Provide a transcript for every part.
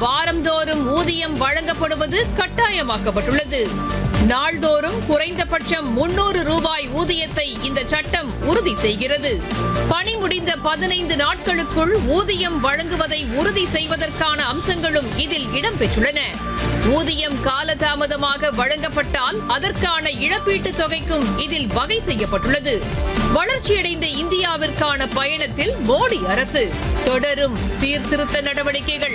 வாரந்தோறும் ஊதியம் வழங்கப்படுவது கட்டாயமாக்கப்பட்டுள்ளது. நாள்தோறும் குறைந்தபட்சம் 300 ரூபாய் ஊதியத்தை இந்த சட்டம் உறுதி செய்கிறது. பணி முடிந்த 15 நாட்களுக்குள் ஊதியம் வழங்குவதை உறுதி செய்வதற்கான அம்சங்களும் இதில் இடம்பெற்றுள்ளன. ஊதியம் காலதாமதமாக வழங்கப்பட்டால் அதற்கான இழப்பீட்டுத் தொகைக்கும் இதில் வகை செய்யப்பட்டுள்ளது. வளர்ச்சியடைந்த இந்தியாவிற்கான பயணத்தில் மோடி அரசு தொடரும் சீர்திருத்த நடவடிக்கைகள்.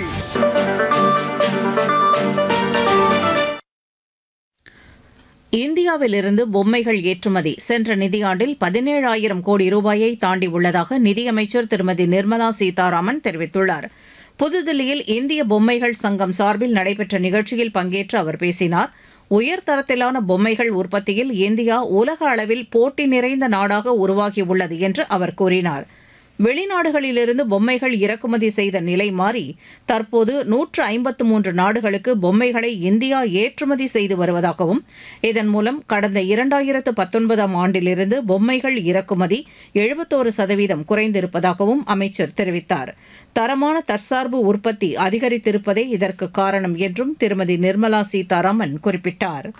இந்தியாவிலிருந்து பொம்மைகள் ஏற்றுமதி சென்ற நிதியாண்டில் 17,000 கோடி ரூபாயை தாண்டியுள்ளதாக நிதியமைச்சர் திருமதி நிர்மலா சீதாராமன் தெரிவித்துள்ளார். புதுதில்லியில் இந்திய பொம்மைகள் சங்கம் சார்பில் நடைபெற்ற நிகழ்ச்சியில் பங்கேற்று அவர் பேசினார். உயர்தரத்திலான பொம்மைகள் உற்பத்தியில் இந்தியா உலக அளவில் போட்டி நிறைந்த நாடாக உருவாகியுள்ளது என்று அவர் கூறினார். வெளிநாடுகளிலிருந்து பொம்மைகள் இறக்குமதி செய்த நிலை மாறி தற்போது 153 நாடுகளுக்கு பொம்மைகளை இந்தியா ஏற்றுமதி செய்து வருவதாகவும் இதன் மூலம் கடந்த 2019ஆம் ஆண்டிலிருந்து பொம்மைகள் இறக்குமதி 71% குறைந்திருப்பதாகவும் அமைச்சர் தெரிவித்தார். தரமான தற்சார்பு உற்பத்தி அதிகரித்திருப்பதே இதற்கு காரணம் என்றும் திருமதி நிர்மலா சீதாராமன் குறிப்பிட்டார்.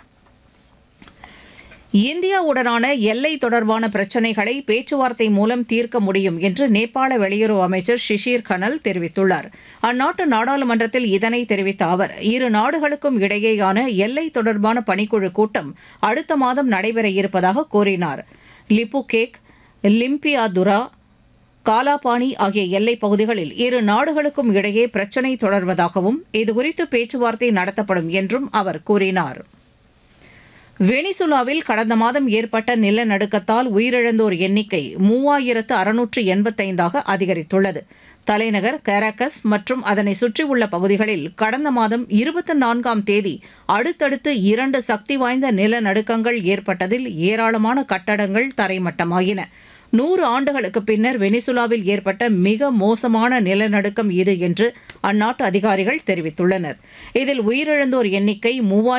இந்தியாவுடனான எல்லை தொடர்பான பிரச்சினைகளை பேச்சுவார்த்தை மூலம் தீர்க்க முடியும் என்று நேபாள வெளியுறவு அமைச்சர் ஷிஷிர் கனல் தெரிவித்துள்ளார். அந்நாட்டு நாடாளுமன்றத்தில் இதனை தெரிவித்த அவர், இரு நாடுகளுக்கும் இடையேயான எல்லை தொடர்பான பணிக்குழு கூட்டம் அடுத்த மாதம் நடைபெற இருப்பதாக கூறினார். லிப்புகேக், லிம்பியாதுரா, காலாபாணி ஆகிய எல்லைப் பகுதிகளில் இரு நாடுகளுக்கும் இடையே பிரச்சினை தொடர்வதாகவும் இதுகுறித்து பேச்சுவார்த்தை நடத்தப்படும் என்றும் அவர் கூறினார். வெனிசுலாவில் கடந்த மாதம் ஏற்பட்ட நிலநடுக்கத்தால் உயிரிழந்தோர் எண்ணிக்கை 3,685ஆக அதிகரித்துள்ளது. தலைநகர் கராகஸ் மற்றும் அதனை சுற்றியுள்ள பகுதிகளில் கடந்த மாதம் 24ஆம் தேதி அடுத்தடுத்து 2 சக்தி வாய்ந்த நிலநடுக்கங்கள் ஏற்பட்டதில் ஏராளமான கட்டடங்கள் தரைமட்டமாகின. 100 ஆண்டுகளுக்கு பின்னர் வெனிசுலாவில் ஏற்பட்ட மிக மோசமான நிலநடுக்கம் இது என்று அந்நாட்டு அதிகாரிகள் தெரிவித்துள்ளனர். இதில் உயிரிழந்தோர் எண்ணிக்கை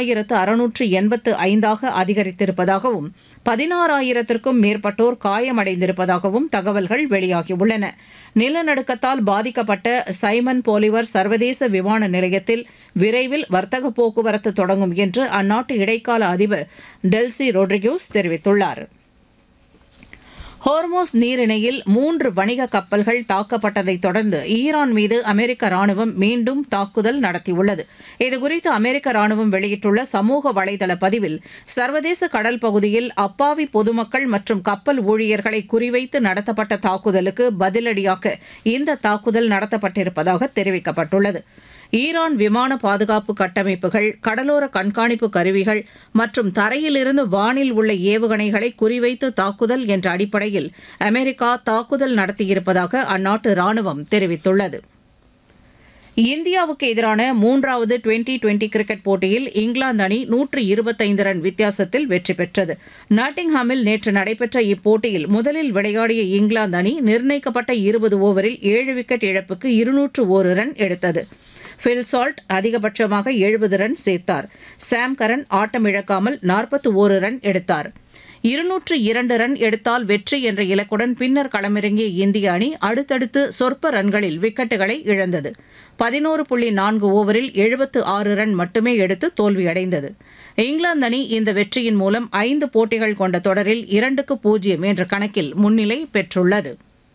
3,685ஆக அதிகரித்திருப்பதாகவும் 16,000க்கும் மேற்பட்டோர் காயமடைந்திருப்பதாகவும் தகவல்கள் வெளியாகியுள்ளன. நிலநடுக்கத்தால் பாதிக்கப்பட்ட சைமன் போலிவர் சர்வதேச விமான நிலையத்தில் விரைவில் வர்த்தக போக்குவரத்து தொடங்கும் என்று அந்நாட்டு இடைக்கால அதிபர் டெல்சி ரோட்ரிகூஸ் தெரிவித்துள்ளார். ஹோர்மோஸ் நீரிணையில் 3 வணிக கப்பல்கள் தாக்கப்பட்டதைத் தொடர்ந்து ஈரான் மீது அமெரிக்க ராணுவம் மீண்டும் தாக்குதல் நடத்தியுள்ளது. இதுகுறித்து அமெரிக்க ராணுவம் வெளியிட்டுள்ள சமூக வலைதள பதிவில், சர்வதேச கடல் பகுதியில் அப்பாவி பொதுமக்கள் மற்றும் கப்பல் ஊழியர்களை குறிவைத்து நடத்தப்பட்ட தாக்குதலுக்கு பதிலடியாக இந்த தாக்குதல் நடத்தப்பட்டிருப்பதாக தெரிவிக்கப்பட்டுள்ளது. ஈரான் விமான பாதுகாப்பு கட்டமைப்புகள், கடலோர கண்காணிப்பு கருவிகள் மற்றும் தரையிலிருந்து வானில் உள்ள ஏவுகணைகளை குறிவைத்து தாக்குதல் என்ற அடிப்படையில் அமெரிக்கா தாக்குதல் நடத்தியிருப்பதாக அந்நாட்டு ராணுவம் தெரிவித்துள்ளது. இந்தியாவுக்கு எதிரான 3வது டுவெண்டி கிரிக்கெட் போட்டியில் இங்கிலாந்து அணி 125 ரன் வித்தியாசத்தில் வெற்றி பெற்றது. நாட்டிங்ஹாமில் நேற்று நடைபெற்ற இப்போட்டியில் முதலில் விளையாடிய இங்கிலாந்து அணி நிர்ணயிக்கப்பட்ட 20 ஓவரில் 7 விக்கெட் இழப்புக்கு 201 ரன் எடுத்தது. ஃபில் சால்ட் அதிகபட்சமாக 70 ரன் சேர்த்தார். சாம் கரன் ஆட்டமிழக்காமல் 41 ரன் எடுத்தார். 202 ரன் எடுத்தால் வெற்றி என்ற இலக்குடன் பின்னர் களமிறங்கிய இந்திய அணி அடுத்தடுத்து சொற்ப ரன்களில் விக்கெட்டுகளை இழந்தது. 11.4 ஓவரில் 76 ரன் மட்டுமே எடுத்து தோல்வியடைந்தது. இங்கிலாந்து அணி இந்த வெற்றியின் மூலம் 5 போட்டிகள் கொண்ட தொடரில் 2-0 என்ற கணக்கில் முன்னிலை பெற்றுள்ளது.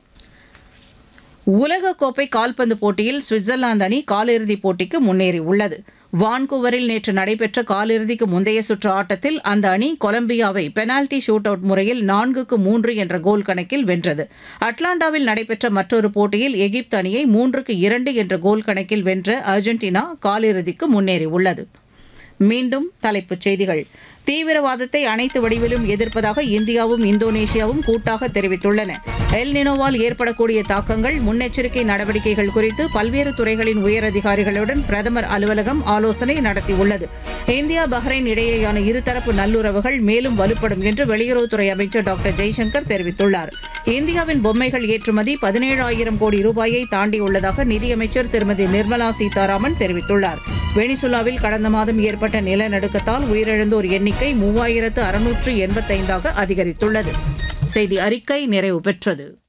உலகக்கோப்பை கால்பந்து போட்டியில் சுவிட்சர்லாந்து அணி காலிறுதிப் போட்டிக்கு முன்னேறியுள்ளது. வான்கூவரில் நேற்று நடைபெற்ற காலிறுதிக்கு முந்தைய சுற்று ஆட்டத்தில் அந்த அணி கொலம்பியாவை பெனால்டி ஷூட் அவுட் முறையில் 4-3 என்ற கோல் கணக்கில் வென்றது. அட்லாண்டாவில் நடைபெற்ற மற்றொரு போட்டியில் எகிப்து அணியை 3-2 என்ற கோல் கணக்கில் வென்ற அர்ஜென்டினா காலிறுதிக்கு முன்னேறியுள்ளது. மீண்டும் தலைப்புச் செய்திகள். தீவிரவாதத்தை அனைத்து வடிவிலும் எதிர்ப்பதாக இந்தியாவும் இந்தோனேஷியாவும் கூட்டாக தெரிவித்துள்ளன. எல் நினோவால் ஏற்படக்கூடிய தாக்கங்கள், முன்னெச்சரிக்கை நடவடிக்கைகள் குறித்து பல்வேறு துறைகளின் உயரதிகாரிகளுடன் பிரதமர் அலுவலகம் ஆலோசனை நடத்தியுள்ளது. இந்தியா பஹ்ரைன் இடையேயான இருதரப்பு நல்லுறவுகள் மேலும் வலுப்படும் என்று வெளியுறவுத்துறை அமைச்சர் டாக்டர் ஜெய்சங்கர் தெரிவித்துள்ளார். இந்தியாவின் பொம்மைகள் ஏற்றுமதி 17,000 கோடி ரூபாயை தாண்டியுள்ளதாக நிதியமைச்சர் திருமதி நிர்மலா சீதாராமன் தெரிவித்துள்ளார். வெனிசுலாவில் கடந்த மாதம் ஏற்பட்ட நிலநடுக்கத்தால் உயிரிழந்தோர் எண்ணிக்கை 3,685ஆக அதிகரித்துள்ளது. செய்தி அறிக்கை நிறைவு பெற்றது.